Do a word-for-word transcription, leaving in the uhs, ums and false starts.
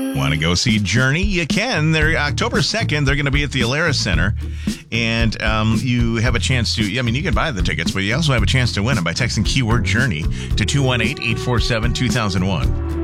Want to go see Journey? You can. They're October second. They're going to be at the Alara Center. And um, you have a chance to, I mean, you can buy the tickets, but you also have a chance to win them by texting keyword Journey to two one eight, eight four seven, two thousand one.